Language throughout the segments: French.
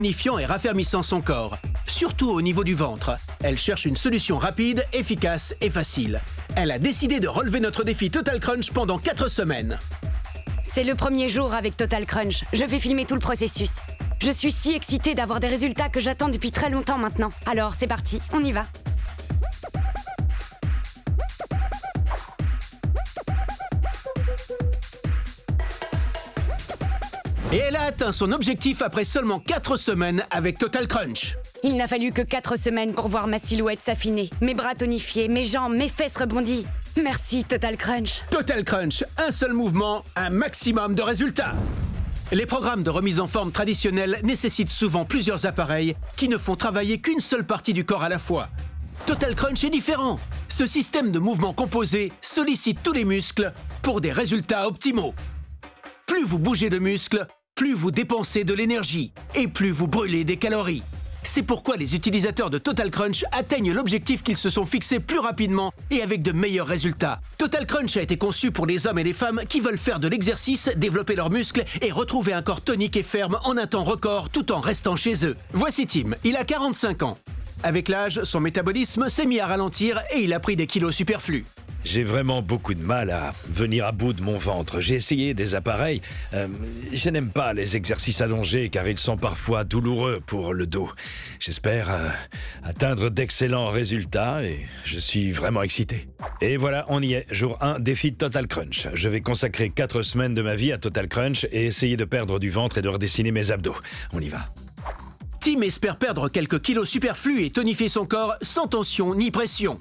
tonifiant et raffermissant son corps, surtout au niveau du ventre. Elle cherche une solution rapide, efficace et facile. Elle a décidé de relever notre défi Total Crunch pendant 4 semaines. C'est le premier jour avec Total Crunch. Je vais filmer tout le processus. Je suis si excitée d'avoir des résultats que j'attends depuis très longtemps maintenant. Alors c'est parti, on y va. Et elle a atteint son objectif après seulement 4 semaines avec Total Crunch. Il n'a fallu que 4 semaines pour voir ma silhouette s'affiner, mes bras tonifiés, mes jambes, mes fesses rebondies. Merci Total Crunch. Total Crunch, un seul mouvement, un maximum de résultats. Les programmes de remise en forme traditionnels nécessitent souvent plusieurs appareils qui ne font travailler qu'une seule partie du corps à la fois. Total Crunch est différent. Ce système de mouvements composés sollicite tous les muscles pour des résultats optimaux. Plus vous bougez de muscles, plus vous dépensez de l'énergie et plus vous brûlez des calories. C'est pourquoi les utilisateurs de Total Crunch atteignent l'objectif qu'ils se sont fixés plus rapidement et avec de meilleurs résultats. Total Crunch a été conçu pour les hommes et les femmes qui veulent faire de l'exercice, développer leurs muscles et retrouver un corps tonique et ferme en un temps record tout en restant chez eux. Voici Tim, il a 45 ans. Avec l'âge, son métabolisme s'est mis à ralentir et il a pris des kilos superflus. J'ai vraiment beaucoup de mal à venir à bout de mon ventre. J'ai essayé des appareils. Je n'aime pas les exercices allongés car ils sont parfois douloureux pour le dos. J'espère atteindre d'excellents résultats et je suis vraiment excité. Et voilà, on y est. Jour 1, défi Total Crunch. Je vais consacrer 4 semaines de ma vie à Total Crunch et essayer de perdre du ventre et de redessiner mes abdos. On y va. Tim espère perdre quelques kilos superflus et tonifier son corps sans tension ni pression.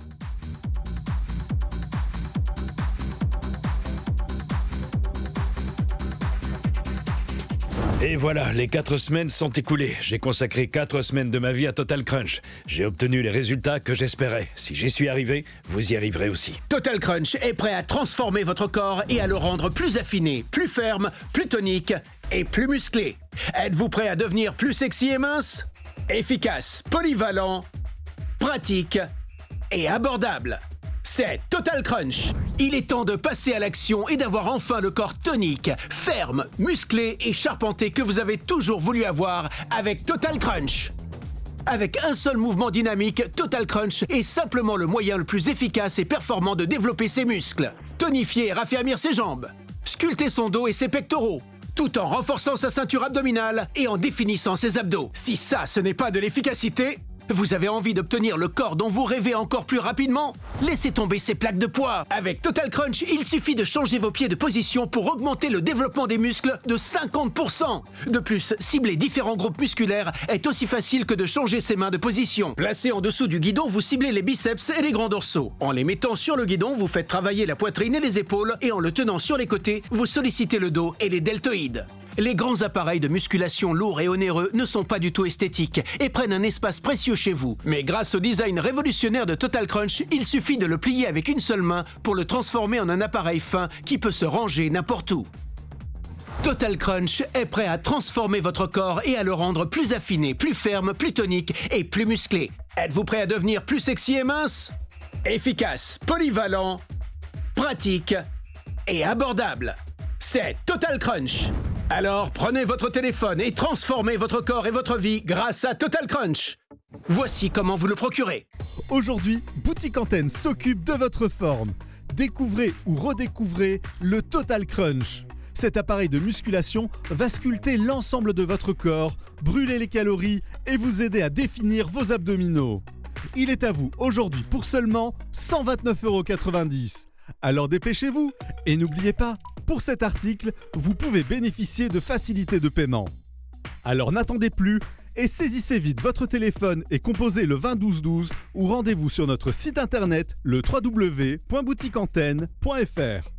Et voilà, les 4 semaines sont écoulées. J'ai consacré 4 semaines de ma vie à Total Crunch. J'ai obtenu les résultats que j'espérais. Si j'y suis arrivé, vous y arriverez aussi. Total Crunch est prêt à transformer votre corps et à le rendre plus affiné, plus ferme, plus tonique et plus musclé. Êtes-vous prêt à devenir plus sexy et mince? Efficace, polyvalent, pratique et abordable. C'est Total Crunch. Il est temps de passer à l'action et d'avoir enfin le corps tonique, ferme, musclé et charpenté que vous avez toujours voulu avoir avec Total Crunch. Avec un seul mouvement dynamique, Total Crunch est simplement le moyen le plus efficace et performant de développer ses muscles, tonifier et raffermir ses jambes, sculpter son dos et ses pectoraux, tout en renforçant sa ceinture abdominale et en définissant ses abdos. Si ça, ce n'est pas de l'efficacité, vous avez envie d'obtenir le corps dont vous rêvez encore plus rapidement? Laissez tomber ces plaques de poids. Avec Total Crunch, il suffit de changer vos pieds de position pour augmenter le développement des muscles de 50%. De plus, cibler différents groupes musculaires est aussi facile que de changer ses mains de position. Placé en dessous du guidon, vous ciblez les biceps et les grands dorsaux. En les mettant sur le guidon, vous faites travailler la poitrine et les épaules et en le tenant sur les côtés, vous sollicitez le dos et les deltoïdes. Les grands appareils de musculation lourds et onéreux ne sont pas du tout esthétiques et prennent un espace précieux chez vous. Mais grâce au design révolutionnaire de Total Crunch, il suffit de le plier avec une seule main pour le transformer en un appareil fin qui peut se ranger n'importe où. Total Crunch est prêt à transformer votre corps et à le rendre plus affiné, plus ferme, plus tonique et plus musclé. Êtes-vous prêt à devenir plus sexy et mince? Efficace, polyvalent, pratique et abordable. C'est Total Crunch. Alors prenez votre téléphone et transformez votre corps et votre vie grâce à Total Crunch. Voici comment vous le procurez. Aujourd'hui, Boutique Antenne s'occupe de votre forme. Découvrez ou redécouvrez le Total Crunch. Cet appareil de musculation va sculpter l'ensemble de votre corps, brûler les calories et vous aider à définir vos abdominaux. Il est à vous aujourd'hui pour seulement 129,90 €. Alors dépêchez-vous et n'oubliez pas, pour cet article, vous pouvez bénéficier de facilités de paiement. Alors n'attendez plus et saisissez vite votre téléphone et composez le 20 12 12 ou rendez-vous sur notre site internet le www.boutiqueantenne.fr.